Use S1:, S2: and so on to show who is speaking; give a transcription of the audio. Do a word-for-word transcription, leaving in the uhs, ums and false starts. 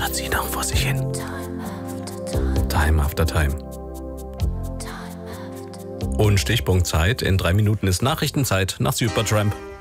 S1: stottert sie noch vor sich hin. Time after time. Und Stichpunkt Zeit. In drei Minuten ist Nachrichtenzeit nach Supertramp.